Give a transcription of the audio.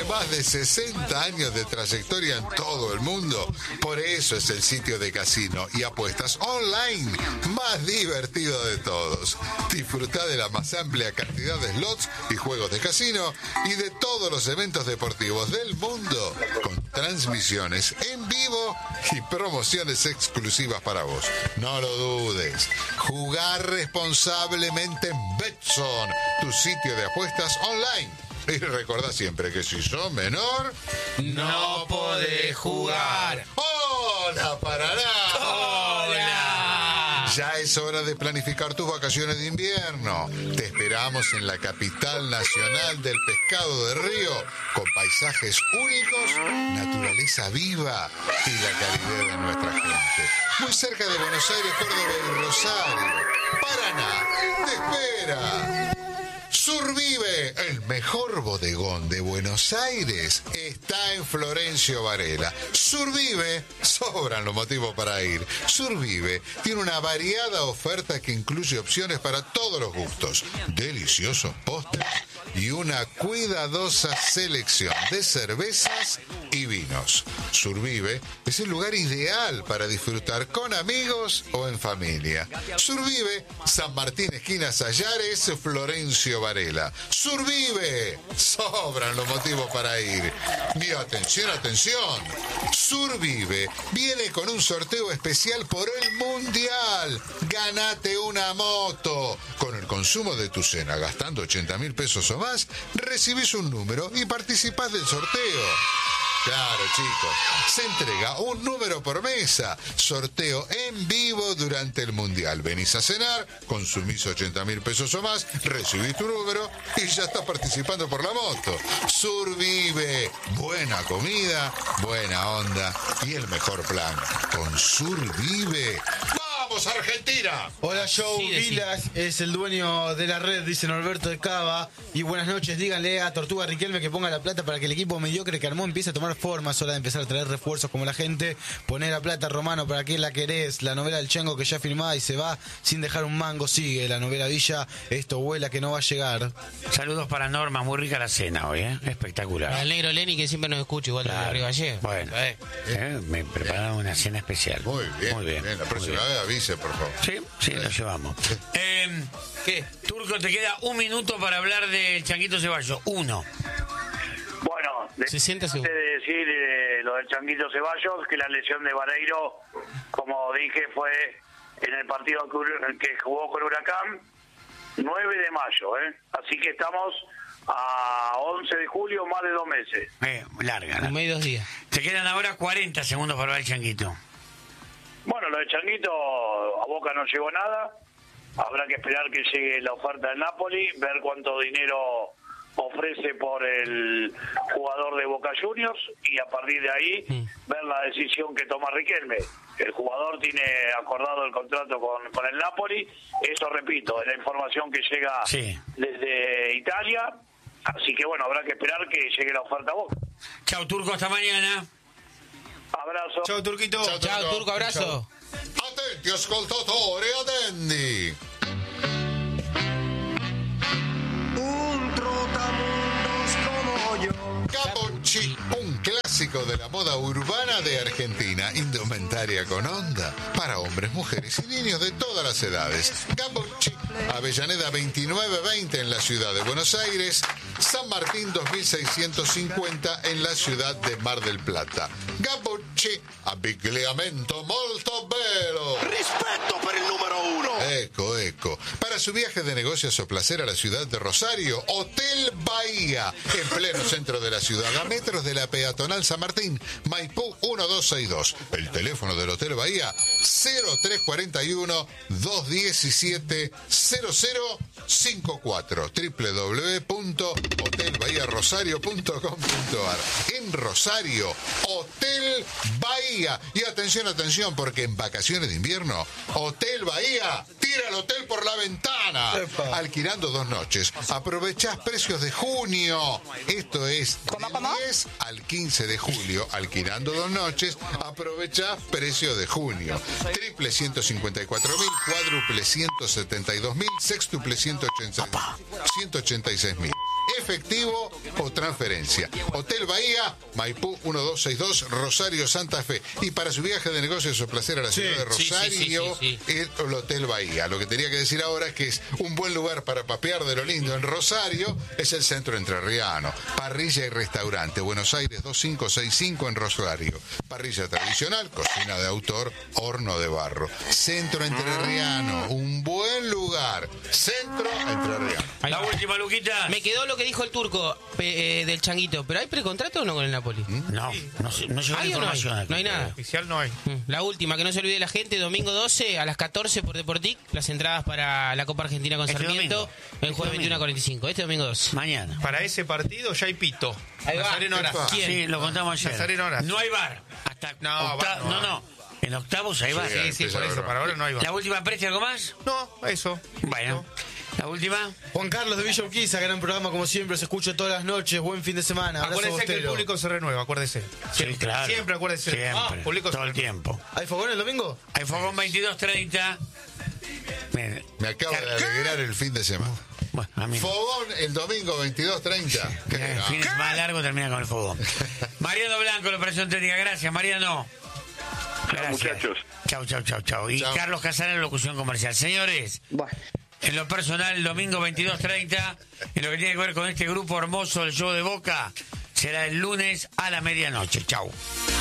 Tiene más de 60 años de trayectoria en todo el mundo. Por eso es el sitio de casino y apuestas online más divertido de todos. Disfruta de la más amplia cantidad de slots y juegos de casino y de todos los eventos deportivos del mundo, con transmisiones en vivo y promociones exclusivas para vos. No lo dudes. Jugar responsablemente en Betson, tu sitio de apuestas online. Y recordá siempre que si sos menor, no podés jugar. ¡Hola, Paraná! ¡Hola! Ya es hora de planificar tus vacaciones de invierno. Te esperamos en la capital nacional del pescado de río, con paisajes únicos, naturaleza viva y la calidez de nuestra gente. Muy cerca de Buenos Aires, Córdoba y Rosario. Paraná te espera. Survive, el mejor bodegón de Buenos Aires, está en Florencio Varela. Survive, sobran los motivos para ir. Survive tiene una variada oferta que incluye opciones para todos los gustos, deliciosos postres y una cuidadosa selección de cervezas y vinos. Survive es el lugar ideal para disfrutar con amigos o en familia. Survive, San Martín, esquina Sayares, Florencio Varela. Survive, sobran los motivos para ir. Y atención, atención, Survive viene con un sorteo especial por el Mundial. Ganate una moto. Con el consumo de tu cena, gastando 80.000 pesos o más, recibís un número y participás del sorteo. Claro, chicos, se entrega un número por mesa, sorteo en vivo durante el Mundial. Venís a cenar, consumís 80.000 pesos o más, recibís tu número y ya estás participando por la moto. Survive, buena comida, buena onda y el mejor plan. Con Survive, ¡vamos Argentina! Hola, Joe Vilas es el dueño de la red, dice Norberto de Cava. Y buenas noches, díganle a Tortuga Riquelme que ponga la plata para que el equipo mediocre que armó empiece a tomar forma. Es hora de empezar a traer refuerzos como la gente. Poner la plata, Romano, para que la querés. La novela del Chango que ya firmada y se va sin dejar un mango. Sigue la novela Villa, esto vuela que no va a llegar. Saludos para Norma, muy rica la cena hoy, espectacular. Al negro Lenny que siempre nos escucha igual de arriba ayer. Bueno, me prepararon una cena especial. Muy bien. La próxima vez avise, por favor. Sí, lo llevamos. ¿Qué? Turco, te queda un minuto para hablar del Changuito Ceballos. Uno. Bueno, antes de decir lo del Changuito Ceballos, que la lesión de Vareiro, como dije, fue en el partido que jugó con Huracán, 9 de mayo, Así que estamos a 11 de julio, más de 2 meses. Larga. Un mes y 2 días. Te quedan ahora 40 segundos para ver el Changuito. Bueno, lo de Changuito, a Boca no llegó nada. Habrá que esperar que llegue la oferta del Napoli, ver cuánto dinero ofrece por el jugador de Boca Juniors y a partir de ahí ver la decisión que toma Riquelme. El jugador tiene acordado el contrato con el Napoli. Eso, repito, es la información que llega desde Italia. Así que bueno, habrá que esperar que llegue la oferta a Boca. Chau, Turco, hasta mañana. Abrazo. Chau, Turquito. Chau, Turco, abrazo. Attenti ascoltatori, attenti. Un trotamundos como yo. Capocci, un clásico de la moda urbana de Argentina, indumentaria con onda para hombres, mujeres y niños de todas las edades. Capocci, Avellaneda 2920 en la ciudad de Buenos Aires, San Martín 2650 en la ciudad de Mar del Plata. Capocci, abbigliamento molto bello. Rispetto per il numero 1. Ecco. Para su viaje de negocios o placer a la ciudad de Rosario, Hotel Bahía, en pleno centro de la ciudad, a metros de la peatonal San Martín, Maipú 1262. El teléfono del Hotel Bahía, 0341-217-0054, www.hotelbahiarosario.com.ar. En Rosario, Hotel Bahía. Y atención, porque en vacaciones de invierno, Hotel Bahía tira el hotel por la ventana. Epa. Alquilando 2 noches. Aprovechás precios de junio. Esto es del 10 al 15 de julio. Alquilando 2 noches. Aprovechás precios de junio. Triple 154.000, cuádruple 172.000, sextuple 186.000. efectivo o transferencia. Hotel Bahía, Maipú 1262, Rosario, Santa Fe. Y para su viaje de negocios o placer a la ciudad de Rosario, el Hotel Bahía. Lo que tenía que decir ahora es que es un buen lugar para papear de lo lindo en Rosario, es el centro entrerriano. Parrilla y restaurante, Buenos Aires 2565 en Rosario. Parrilla tradicional, cocina de autor, horno de barro. Centro entrerriano, un buen lugar. Centro entrerriano. La última, Luquita. Me quedó lo que dijo el turco del Changuito. ¿Pero hay precontrato o no con el Napoli? No llegó la información aquí. No hay nada. Oficial no hay. La última, que no se olvide la gente, domingo 12 a las 14 por Deportic, las entradas para la Copa Argentina con Sarmiento, el jueves 21 a 45. Este domingo 12. Mañana. Para ese partido ya hay pito. Ahí va. Nazareno Horacio. ¿Quién? Sí, lo contamos ayer. Nazareno Horacio. No hay bar. Hasta No, bar no hay. no. En octavos hay bar. Sí, por eso. Para ahora no hay. La última, ¿precia algo más? No, eso. Bueno. La última. Juan Carlos de Villa Urquiza, gran programa como siempre, se escucha todas las noches, buen fin de semana. Abrazo, Acuérdese que el Bostero. público se renueva, acuérdese. Sí, claro. Siempre acuérdese. Siempre. Público Todo se el renueva. tiempo. ¿Hay fogón el domingo? Hay fogón 22:30. Miren, Me acaba de alegrar el fin de semana. bueno, a mí no. Fogón el domingo 22:30. El fin de semana largo termina con el fogón. Mariano Blanco, la operación técnica. Gracias, Mariano. Gracias. muchachos. Chau. Y Chau. Carlos Casanel, locución comercial. Señores, en lo personal, el domingo 22:30, en lo que tiene que ver con este grupo hermoso, el show de Boca, será el lunes a la medianoche. Chau.